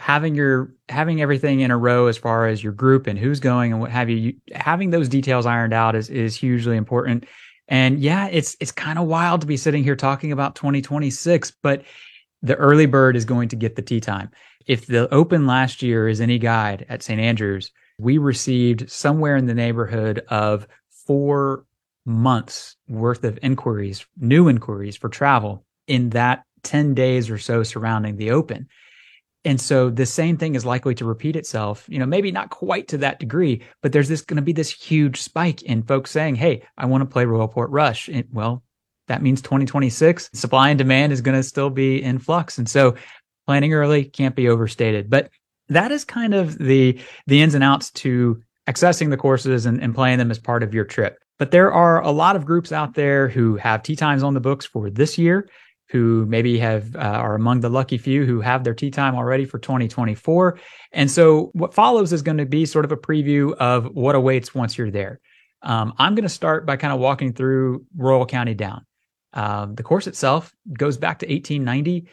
having everything in a row as far as your group and who's going and what have you, having those details ironed out is hugely important. And yeah, it's kind of wild to be sitting here talking about 2026, but the early bird is going to get the tee time. If the Open last year is any guide at St. Andrews, we received somewhere in the neighborhood of 4 months worth of inquiries, new inquiries for travel in that 10 days or so surrounding the Open. And so the same thing is likely to repeat itself, maybe not quite to that degree, but there's going to be this huge spike in folks saying, hey, I want to play Royal Portrush. Well, that means 2026 supply and demand is going to still be in flux. And so planning early can't be overstated, but that is kind of the ins and outs to accessing the courses and playing them as part of your trip. But there are a lot of groups out there who have tee times on the books for this year, who maybe are among the lucky few who have their tee time already for 2024. And so what follows is going to be sort of a preview of what awaits once you're there. I'm going to start by kind of walking through Royal County Down. The course itself goes back to 1890.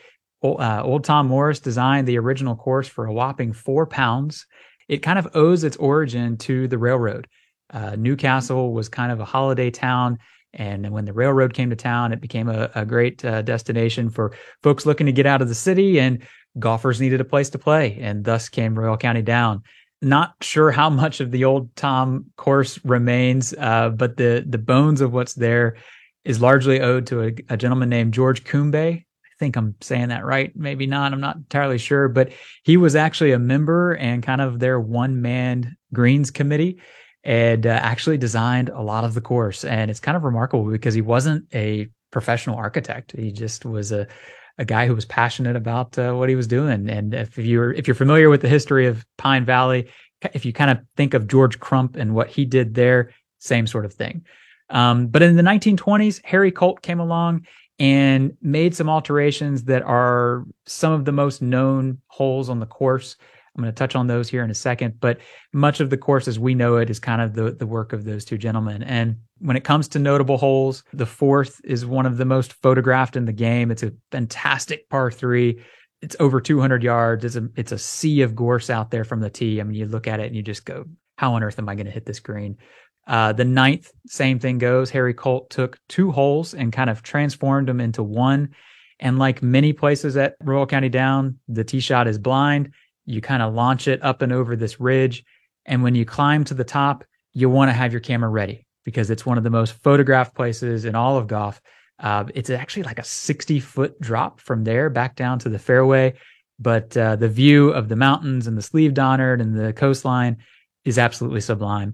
Old Tom Morris designed the original course for a whopping £4. It kind of owes its origin to the railroad. Newcastle was kind of a holiday town, and when the railroad came to town, it became a great destination for folks looking to get out of the city, and golfers needed a place to play, and thus came Royal County Down. Not sure how much of the Old Tom course remains, but the bones of what's there is largely owed to a gentleman named George Coombe. I think I'm saying that right. Maybe not. I'm not entirely sure, but he was actually a member and kind of their one-man greens committee, and actually designed a lot of the course. And it's kind of remarkable because he wasn't a professional architect. He just was a guy who was passionate about what he was doing. And if you're familiar with the history of Pine Valley, if you kind of think of George Crump and what he did there, same sort of thing. But in the 1920s, Harry Colt came along and made some alterations that are some of the most known holes on the course. I'm going to touch on those here in a second, but much of the course as we know it is kind of the work of those two gentlemen. And when it comes to notable holes, the fourth is one of the most photographed in the game. It's a fantastic par 3. It's over 200 yards. It's a sea of gorse out there from the tee. I mean, you look at it and you just go, how on earth am I going to hit this green? The ninth, same thing goes. Harry Colt took 2 holes and kind of transformed them into one. And like many places at Royal County Down, the tee shot is blind. You kind of launch it up and over this ridge. And when you climb to the top, you want to have your camera ready because it's one of the most photographed places in all of golf. It's actually like a 60-foot drop from there back down to the fairway. But the view of the mountains and the Sleeve Donard and the coastline is absolutely sublime.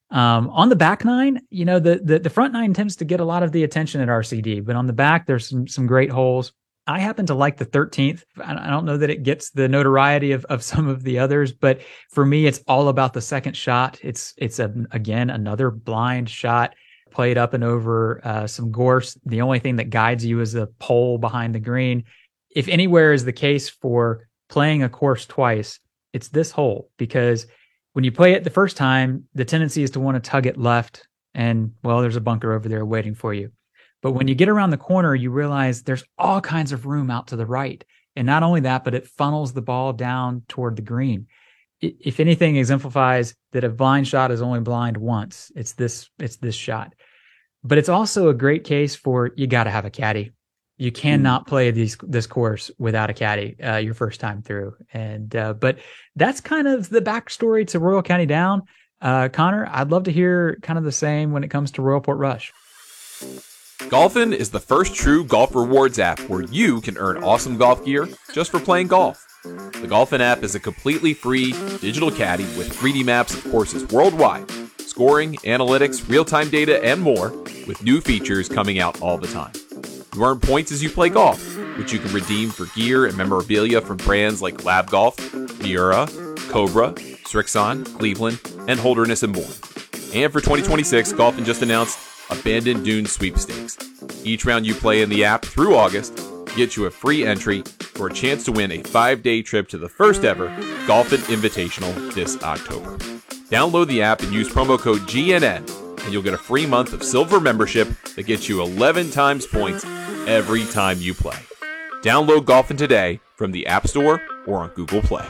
On the back nine, the front nine tends to get a lot of the attention at RCD, but on the back, there's some great holes. I happen to like the 13th. I don't know that it gets the notoriety of some of the others, but for me, it's all about the second shot. It's again, another blind shot played up and over some gorse. The only thing that guides you is a pole behind the green. If anywhere is the case for playing a course twice, it's this hole, because when you play it the first time, the tendency is to want to tug it left, and well, there's a bunker over there waiting for you. But when you get around the corner, you realize there's all kinds of room out to the right. And not only that, but it funnels the ball down toward the green. If anything exemplifies that a blind shot is only blind once, it's this shot. But it's also a great case for you got to have a caddy. You cannot play this course without a caddy your first time through. And but that's kind of the backstory to Royal County Down. Connor, I'd love to hear kind of the same when it comes to Royal Portrush. Golfin is the first true golf rewards app where you can earn awesome golf gear just for playing golf. The Golfin app is a completely free digital caddy with 3D maps of courses worldwide, scoring, analytics, real-time data, and more, with new features coming out all the time. You earn points as you play golf, which you can redeem for gear and memorabilia from brands like Lab Golf, Miura, Cobra, Srixon, Cleveland, and Holderness and more. And for 2026, Golfin just announced Abandoned Dunes Sweepstakes. Each round you play in the app through August gets you a free entry for a chance to win a 5-day trip to the first ever Golfin Invitational this October. Download the app and use promo code GNN, and you'll get a free month of silver membership that gets you 11 times points every time you play. Download Golfin today from the App Store or on Google Play.